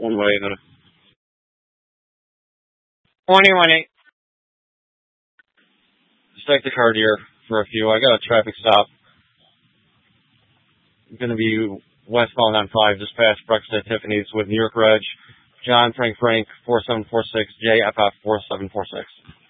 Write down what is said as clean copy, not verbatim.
one way and 2018. Just take the card here for a few. I got a traffic stop. Going to be westbound on 5, just past breakfast at Tiffany's with New York Reg, John Frank 4746, JFF 4746.